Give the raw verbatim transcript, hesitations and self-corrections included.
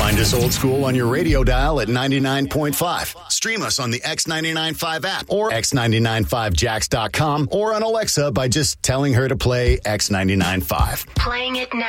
Find us old school on your radio dial at ninety-nine point five. Stream us on the X ninety-nine point five app or x ninety-nine five jacks dot com or on Alexa by just telling her to play X ninety-nine point five. Playing it now.